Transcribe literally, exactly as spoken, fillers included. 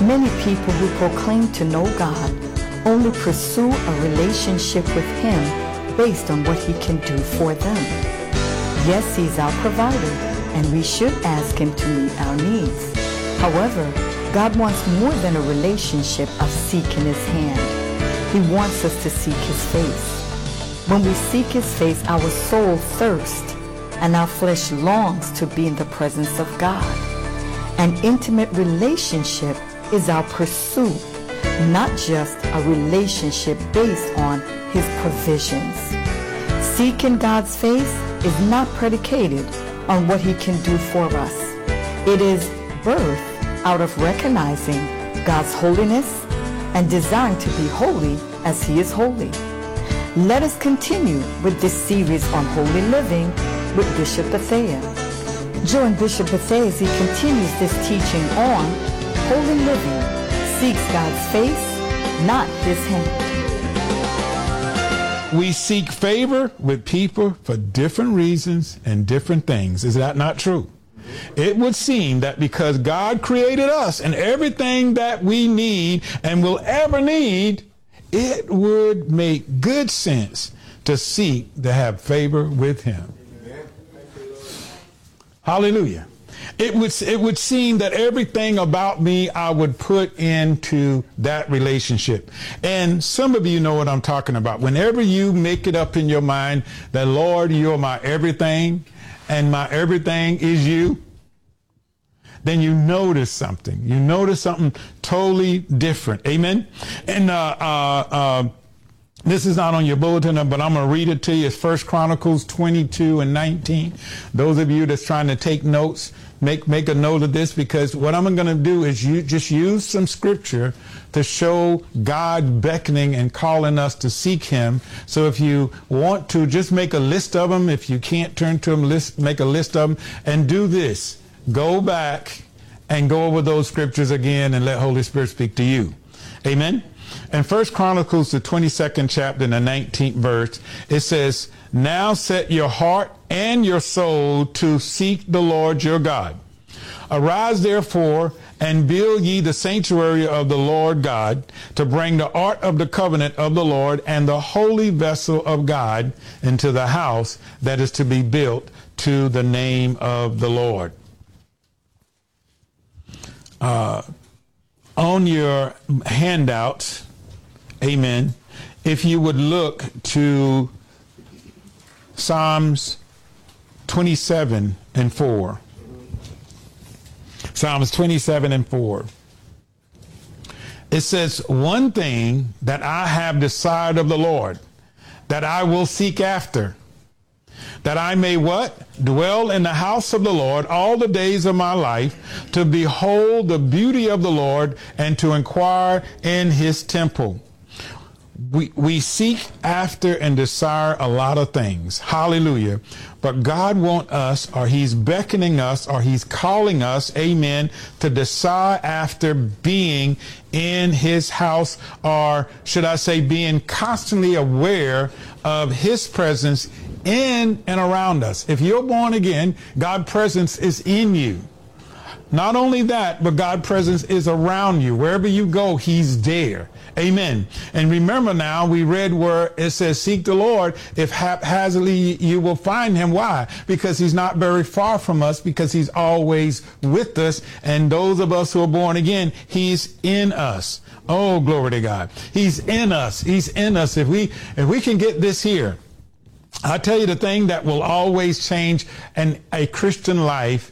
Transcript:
Many people who proclaim to know God only pursue a relationship with Him based on what He can do for them. Yes, He's our provider, and we should ask Him to meet our needs. However, God wants more than a relationship of seeking His hand. He wants us to seek His face. When we seek His face, our soul thirsts, and our flesh longs to be in the presence of God. An intimate relationship is our pursuit, not just a relationship based on His provisions. Seeking God's face is not predicated on what He can do for us. It is birthed out of recognizing God's holiness and desiring to be holy as He is holy. Let us continue with this series on holy living with Bishop Bethea. Join Bishop Bethea as he continues this teaching on holy living, seeks God's face, not His hand. We seek favor with people for different reasons and different things. Is that not true? It would seem that because God created us and everything that we need and will ever need, it would make good sense to seek to have favor with Him. Hallelujah. It would, it would seem that everything about me I would put into that relationship. And some of you know what I'm talking about. Whenever you make it up in your mind that, Lord, you're my everything and my everything is you, then you notice something. You notice something totally different. Amen? And uh, uh, uh, this is not on your bulletin, but I'm going to read it to you. It's First Chronicles twenty-two and nineteen. Those of you that's trying to take notes, make make a note of this, because what I'm going to do is you just use some scripture to show God beckoning and calling us to seek Him. So if you want to, just make a list of them. If you can't turn to them, list, make a list of them and do this. Go back and go over those scriptures again and let Holy Spirit speak to you. Amen. In First Chronicles, the twenty-second chapter and the nineteenth verse, it says, "Now set your heart and your soul to seek the Lord your God. Arise therefore and build ye the sanctuary of the Lord God, to bring the ark of the covenant of the Lord and the holy vessel of God into the house that is to be built to the name of the Lord." Uh, on your handout, amen, if you would look to Psalms twenty-seven and four. Psalms twenty-seven and four. It says, "One thing that I have desired of the Lord, that I will seek after, that I may" what? "Dwell in the house of the Lord all the days of my life, to behold the beauty of the Lord and to inquire in His temple." We, we seek after and desire a lot of things. Hallelujah. But God wants us, or He's beckoning us, or He's calling us, amen, to desire after being in His house, or should I say being constantly aware of His presence in and around us. If you're born again, God's presence is in you. Not only that, but God's presence is around you. Wherever you go, He's there. Amen. And remember now, we read where it says, seek the Lord. If haphazardly you will find Him. Why? Because He's not very far from us, because He's always with us. And those of us who are born again, He's in us. Oh, glory to God. He's in us. He's in us. If we, if we can get this here, I'll tell you the thing that will always change an, a Christian life